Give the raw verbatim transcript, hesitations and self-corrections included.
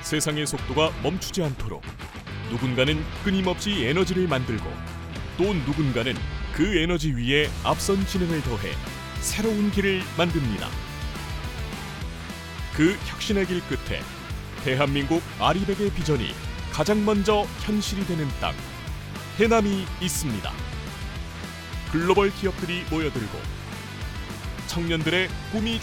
세상의 속도가 멈추지 않도록 누군가는 끊임없이 에너지를 만들고 또 누군가는 그 에너지 위에 앞선 지능을 더해 새로운 길을 만듭니다. 그 혁신의 길 끝에 대한민국 아리백의 비전이 가장 먼저 현실이 되는 땅, 해남이 있습니다. 글로벌 기업들이 모여들고 청년들의 꿈이